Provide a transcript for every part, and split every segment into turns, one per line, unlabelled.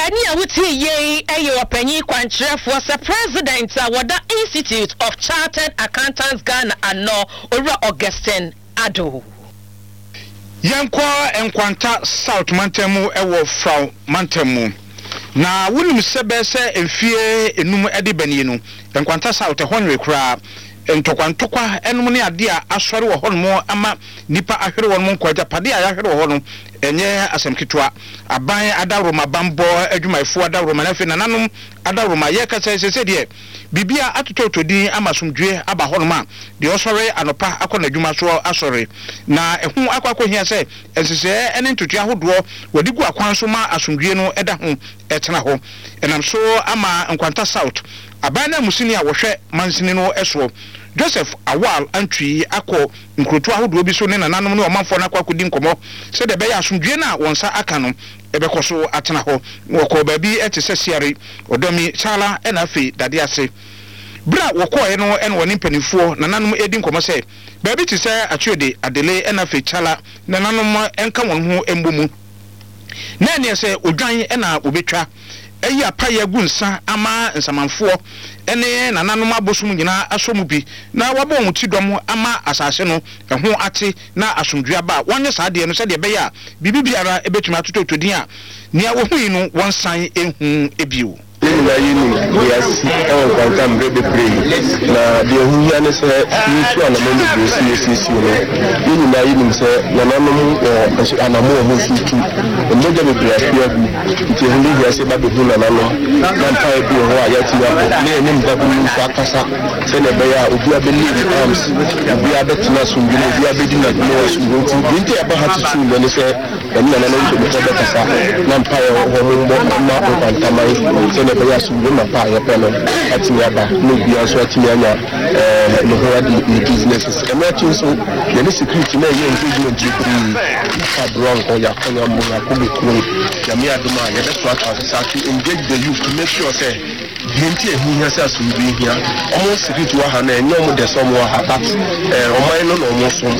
Any awuti ye ayo opanyi kwankyerefo se president wada Institute of Chartered Accountants Ghana ano Ora Augustine Ado.
Yankwa enkwanta South Mantemu ewo Frau Mantemu. Na wunim sebe se emfie enum ede bani no. Enkwanta South ehonwe kura entokwantokwa enum ne ade a asori wo hono ama nipa ahwere won mo nkwaja pade a yahwere wo hono enye asemkitwa aban adaroma bambo adwumaifo adaroma na fe nananum adaroma ye kasa sese de bibia atototodin amasomdwe aba hono ma de osore anopa akona adwuma so asore na ehu akwakohia se ensese ene ntotu ahodo wadigu akwan so ma asomdwe no eda ho etena ho enam so ama nkwanta South abana musini a wohwe mansini no eso Joseph Awal antwi akọ nkrotu ahodo bi so ne nananum ne omanfo na akwadin komo se de be ya asomdwe na wonsa aka no ebekoso atena ho woko baabi etese siare odomi chala ena afi dade ase bra wokoe no ene woni mpanifo nananum edin komo se baabi ti se atwede adele ena afi chala nananum enka won ho embomu na ne se odwan ena obetwa eyi apaya gunsa ama nsamanfo ene nananum abosum nyina asomu bi na wabo nwuti dom ama asase no eho ate na asomdua ba wonye saade no se de be ya bibibiara ebetuma atotodin a nia wo hui no wonsan ehu ebio
na yini yes kwanta mbrebe pray na de huya ne se nisu anamo no sisi no yini na yini se na nanom anamo ho futu mmoja be pray afia bi nti hunde ya se ba be hu na nanom na mpa bi ho a yati ya na enim da bu nfa kasa se na be ya obi abeli arms obi abetina sungino obi abedi na no sungo nti ya ba hatu su ne se na nanom to be kasa na mpa ya ho mbo na kwanta mai se na ya su ma pa ya pelo ati aba no bia so ati anya no ho adi ni businesses emerging so the security na ye engagement free ka bron ko ya konya mo na ko be ko ya mi aduma ya de so ata to engage the youth to make sure say binti ehu hia sa so bi hia omo security wa ha na enyo mo de so mo ha but oman no no mo so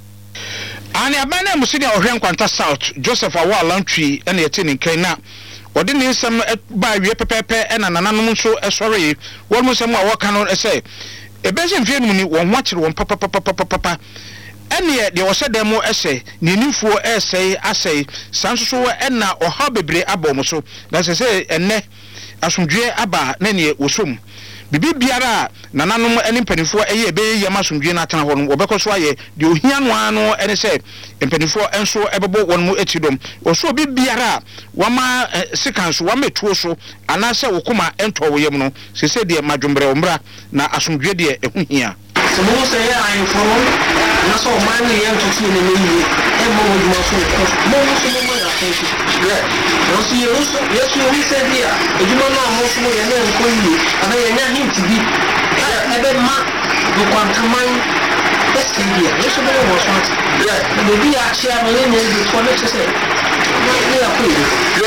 ani abana musini ohwe nkwanta South Joseph Awal antwi ene yete ni kan na odi ni nsem ba wie pepepe ena nananum nso esore won mo nsem a woka no ese ebeje mfie num ni won ho akire won papa ene de wo se dem ese ni nifuo ese asei sanso ena oha bebre abom so na se enne asomdwe aba na ne wosom bibi biara nananum ene mpanifo eye be yema asomdwe na atena ho no obekoso aye de ohia no ano ene se mpanifo enso ebebo won mu etidom oso bi biara wama sikanso wametuo so anase wokoma ento woyem no sese de madwombre omra na asomdwe de ehuhia
so mo se ya ayefo na so man ye ntutu ne meyi e mo mo so mo ya fo no si yesu wi se dia ejuma no mo so ye na nko yi ana ye nya hint bi ebe ma do kwantaman esi dia yesu be wo so no bi a chia no ye ne bi so ne se ne ya ko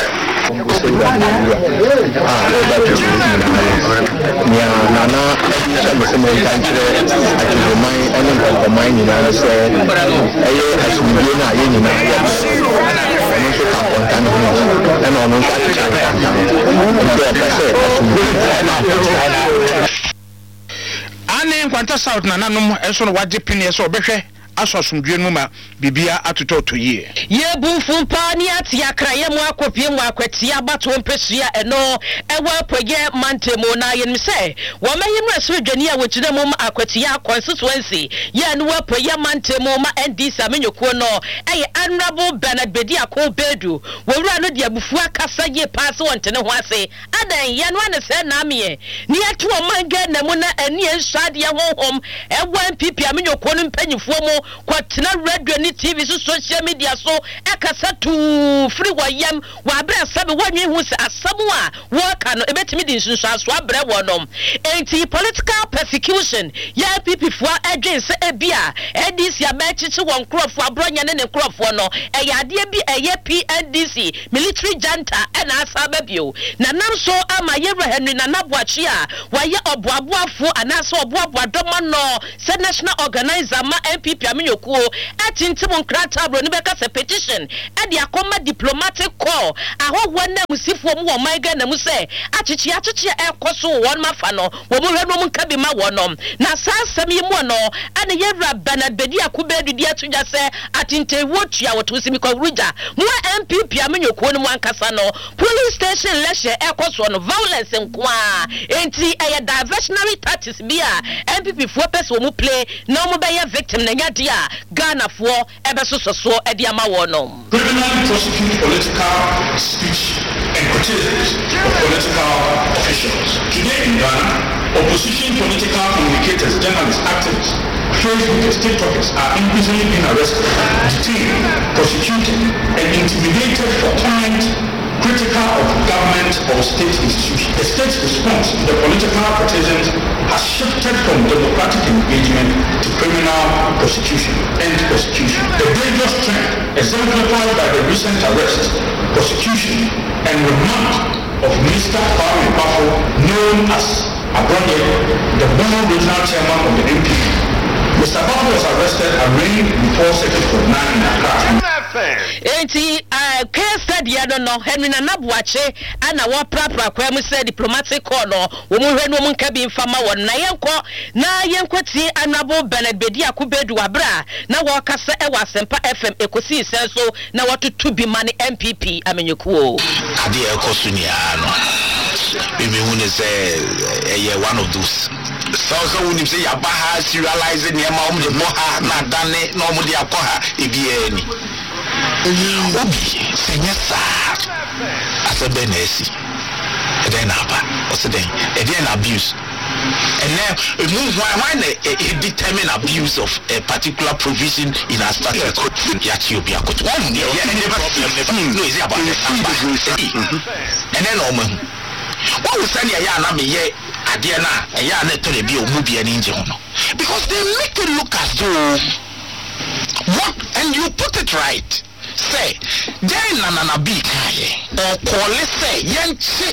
ya nana se mo kantre ati mai ene ko mai ni na se aye asumdie na ye ni na ya no so ka kontan no ene ono ka
ani nkwanta South nananum enso no waje pini so obehwe asosumdwe no ma bibia atototo ye
Yebufu pani ati akraye mu akopie mu akwati abato mpesua eno ewa poye mantemo na yense wo mahimra so dwani a wogire mu akwati ya constituency ye no wa poye mantemo ma NDC amenyokuo no eye honorable Bernard Bedi Akobedu wowura no de abufu akasa ye pass wontene ho ase adan ye no ane se na me ni atu omanga na mu na ani ensade ye honhom ewa MPP amenyokuo no mpanyifo mu kwatena radio ni TV so social media so ekasa tu free wayam wa abra sabe wanwe hu se asamu a wo ka no ebetimi di nsunsu aso abra wonom enti political persecution ya people fo adwen se ebia NDC abachichi won krofo abronya ne krofo no eyade bi eye PNDC military junta na asaba bio na nam so ama Yewra Henry na naboachi a waye oboaboafo anaso oboaboadoma no se national organizer ma MPP amenyokuo atintim nkrata bro ne beka se petition e de akoma diplomatic call ahowa na musifo mu wo man ga na mu se achichi ekoso won mafa no wo mu hwe no mu nka bi ma wonom na sansam yi mu no ane yewra banabedi akubedu di atuja se atinte wotua wotosimi ko ruja mu MPP amenyokuo no mu ankasa no police station leshe ekoso no violence nkwa enti eye diversionary tactics bia MPP fo pese wo mu play na wo be victim na nya dia Ghana fo ebe sososo e dia ma wonom
criminally prosecute political speech and criticisms of political officials. Today in Ghana, opposition political communicators, journalists, activists, Facebookers, TikTokers are increasingly being arrested, detained, prosecuted, and intimidated for comment critical of government or state institutions. The state's response to the political criticisms has shifted from democratic engagement to criminal prosecution and persecution. The dangerous trend exemplified by the recent arrest, prosecution, and remand of Mr. Kwame Bafo, known as Abronye, the Bono regional chairman of the NPP. Mr. Bafo was arrested and arraigned before Circuit Court 9 in Accra.
Enti case study no no Henry Nanabuache ana wa prapra kwa mu say diplomatic call no wo mu hwe no mu nka bi mfama won na yenko ti anabo Bernard Bedi Akubedu abra na wo kasa e wa Sempa FM ekosi senso na watutu bi mane MPP amenyekuo
ade ekoso ni ano bibi hune say one of those so when you say yabaha serialize ni ma de moha na dane no mu de akoha ebie ni obi senyasa asebenesi then aba oseden then abuse and then why determine abuse of a particular provision in our statute Ethiopia court one no is about and then what we say ya na me ye ade na ya na tore bi omu bi ani nje hono because they make it look as though what and you put it right say then na bi kaye or call say yenchi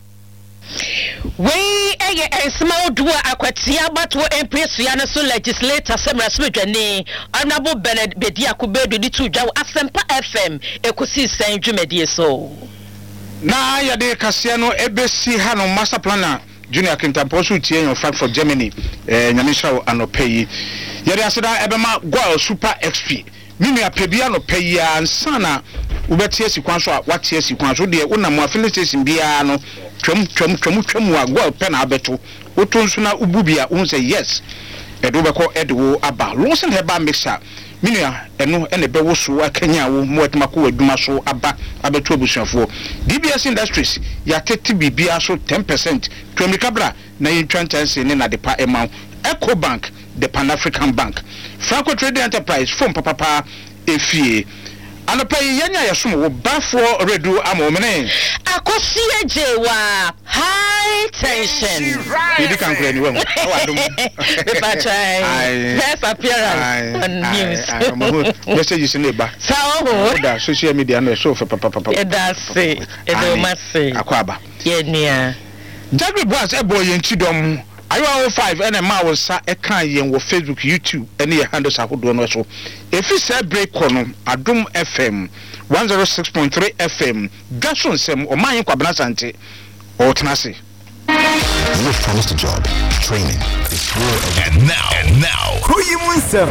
we small do akwatia bato empresia na so legislator semra smedwane honorable Bernard Bedi Akubedu di tuja Asempa FM ekosi sen dwumedie so
na yade kase no ebesi ha no master planner Junior Kintampo so tie yon Frankfurt Germany nyamisha anopeyi yade aseda ebema Goal Super XP mimi apebia no peyi ansana ubetie sikwan so a watie sikwan so de wonam affiliation bia no twam wa Goal pen abeto wotonso na ububia won say yes edo beko edwo aba Lawson heba mixer minua eno ene be woso akanya wo mo atmako aduma so aba abeto abusuafo DBS Industries ya tete bibia so 10% twamikabra na yintwantanse ne na depa ema Ecobank the Pan African Bank Franco Trading Enterprise from papa efie anapay yanya yasom wo bafo redu amomene
akosi ejewa high tension
you can clear anyway
but first appearance on news
messages in eba
so
that social media no so for papa
that's it edo mase
akwaba
yenia
Jagri boss ebo yentidom ayo 5 ene ma wo sa e kan yen wo Facebook YouTube ene ye handles ahodo no so efi say break kono Adom FM 106.3 FM gason sem o man kwabna sante o tenase
you promised a job training is real and now who you munsem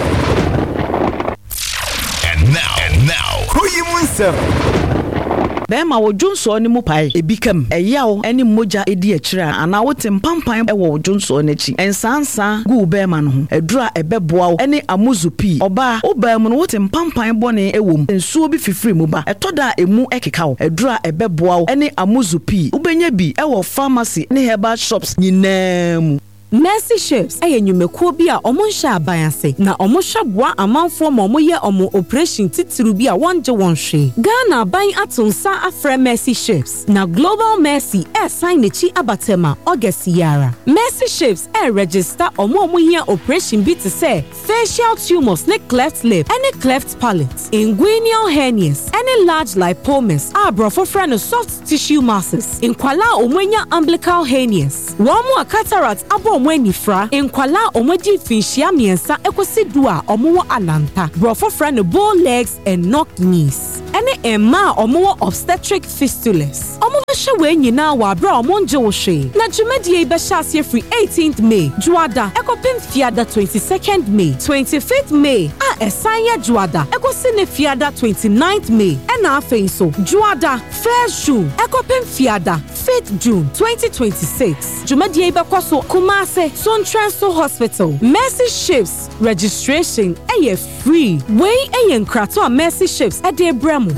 and now who you munsem
Bema wo Junso ni mu pai ebikam eyawo eni moja edi akira ana wote mpampan ewo Junso n'echi ensansa gu bema no ho edura ebeboa wo eni amuzupi oba obam no wote mpampan bone ewom ensuo bi fifiri mu ba etoda emu ekeka wo edura ebeboa wo eni amuzupi ubenya bi ewo pharmacy ne herbal shops nyinam
Mercy Chefs enyumekuo bi a omonsha abayase na omoshabwa amanfo momoye omo operation titiru bi a wonje wonhwe Ghana aban atonsa afre Mercy Chefs na Global Mercy sign nechi abatema August yara Mercy Chefs register omomoye operation bi te say facial tumors ne cleft lip and cleft palate inguinal hernias and large lipomas abrofo frano soft tissue masses inkwala omwenya umbilical hernias womo cataract abo nifra enkwala omodi finhia miensa ekosi du a omo alanta brofo friend bow legs and knock knees ene emma omo obstetric fistulas omo behwe we nyina wa bra omo nje wo hwe na dwumadie be hye free 18th May juada ekopim fiada 22nd May 25th May a esanya juada ekosi ne fiada 29th May ena afei so juada first June ekopim fiada 5th June 2026 dwumadie be kwaso Kumase Sontranso Hospital Mercy Ships registration eye free wey eye nkrato a Mercy Ships ade bremu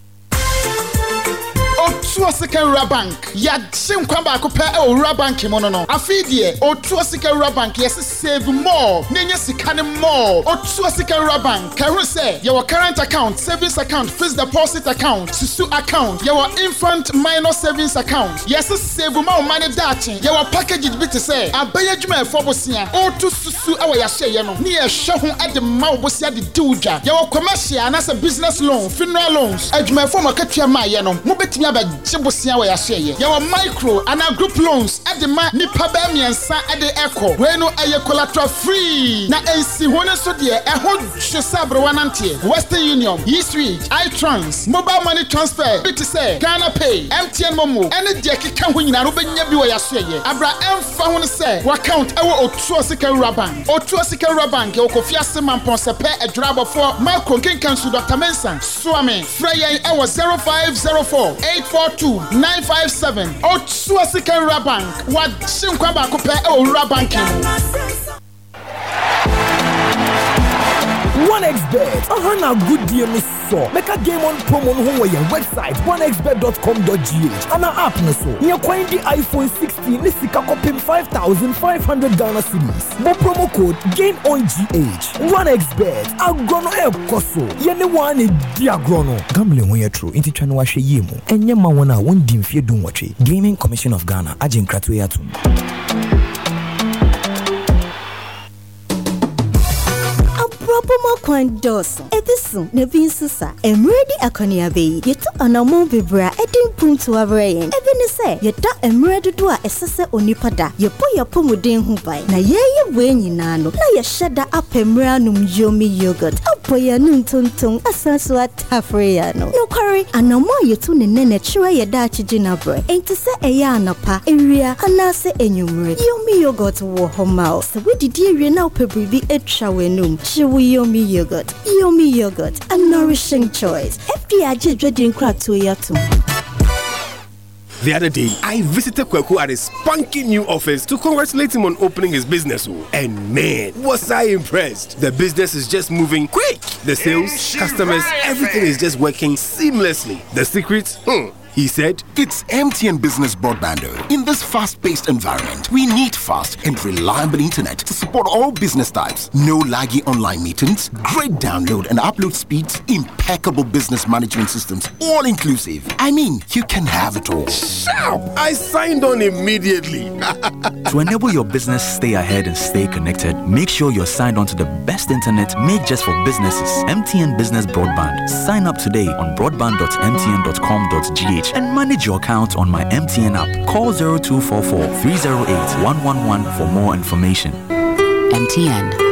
Otua Sika Bank ya chinkwa ba ko pe Owura Bank mo no afidie Otua Sika Bank yes save more nenye sika ne more Otua Sika Bank ka hu say your current account savings account fixed deposit account susu account your infant minor savings account yes save more money dachi your package bit say abaya dwuma efo bosia otu susu awa ya hye no ne ye hwe ho ade ma bosia de diuja your commercial na business loan funeral loans adwuma efo makatua ma ye no mo betimi Chibusia wa yasheye. Yawa micro and group loans at the ma nipa ba miensa at the echo. Weno aye collateral free. Na ensi hone so de ehon hwesabre wanantie. Western Union, eSwitch, iTrans, mobile money transfer, bit say Ghana Pay, MTN Momo, any de keka ho nyina no benya bi wa yasheye. Abra emfa ho ne say account ewo Otua Sika Bank. Otua Sika Bank e okofia semampon sepe edurabo for micro kenkan su Dr. Mensa. Swame, Freya ewo 0504 842-957 Otua Sika Bank wa chinkwa ba ko pe Owura Bank.
1xBet a good deal is so make a game on promo on your website 1xbet.com.gh and our app no so you find the iPhone 16 ni sika kopim 5,500 Ghana cedis but promo code game on GH 1xBet agrono e koso ye ne one e diagrono gambling when you true inti twa no ahwe yemu enye ma wona won di mfie dun watwe Gaming Commission of Ghana agin krato yatum.
Promo Quandos, Edison, Nevinsusa, and ready Akonia Bay. You took an amount of bra, Edding Punto Abrain. Even say, you da and ready to a essence onipada. You put your pomodin who buy. Na ye win you nano. Na ye shada up and ranum yomi yogurt. Up for your noon tung a sense what tafriano. No curry, and no more you tune in nene chua ye dachi ginabre. Ain't to say a yana pa, area, and now say enumerate. Yomi yogurt war home mouse. So what did you now pebby be a chawenum? Yomi yogurt, a nourishing choice. FDI drinking crack to yatum.
The other day, I visited Kweku at his spunky new office to congratulate him on opening his business. And man, was I impressed. The business is just moving quick. The sales, customers, everything is just working seamlessly. The secret? He said,
it's MTN Business Broadband. In this fast-paced environment, we need fast and reliable internet to support all business types. No laggy online meetings, great download and upload speeds, impeccable business management systems, all inclusive. I mean, you can have it all.
Sharp! I signed on immediately.
To enable your business stay ahead and stay connected, make sure you're signed on to the best internet made just for businesses. MTN Business Broadband. Sign up today on broadband.mtn.com.gh and manage your account on my MTN app. Call 0244 308 111 for more information.
MTN.